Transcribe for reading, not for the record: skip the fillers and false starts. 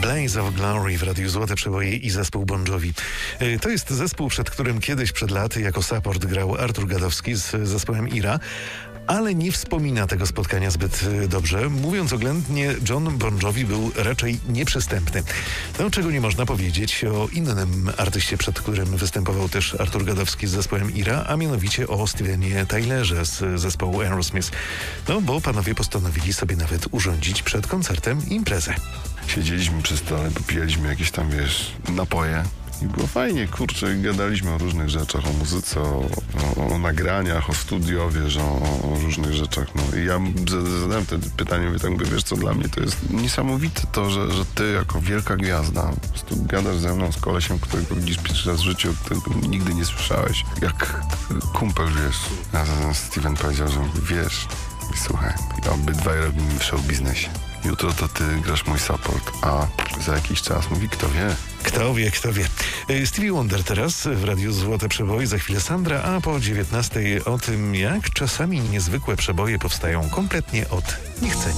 Blaze of Glory w Radiu Złote Przeboje i zespół Bon Jovi. To jest zespół, przed którym kiedyś przed laty jako support grał Artur Gadowski z zespołem Ira, ale nie wspomina tego spotkania zbyt dobrze. Mówiąc oględnie, Jon Bon Jovi był raczej nieprzystępny. To, czego nie można powiedzieć o innym artyście, przed którym występował też Artur Gadowski z zespołem Ira, a mianowicie o Stevenie Tylerze z zespołu Aerosmith. No, bo panowie postanowili sobie nawet urządzić przed koncertem imprezę. Siedzieliśmy przy stole, popijaliśmy jakieś tam, napoje. I było fajnie, kurczę, gadaliśmy o różnych rzeczach, o muzyce, o nagraniach, o studio, o różnych rzeczach. No. I ja zadałem wtedy pytanie, mówię, wiesz co, dla mnie to jest niesamowite to, że ty jako wielka gwiazda po prostu gadasz ze mną, z kolesiem, którego widzisz pierwszy raz w życiu, którego nigdy nie słyszałeś. Jak kumpel, wiesz. A Steven powiedział, że wiesz, słuchaj, obydwaj robimy w show biznesie. Jutro to ty grasz mój support, a za jakiś czas mówi, kto wie. Kto wie. Stevie Wonder teraz w Radiu Złote Przeboje, za chwilę Sandra, a po 19:00 o tym, jak czasami niezwykłe przeboje powstają kompletnie od niechcenia.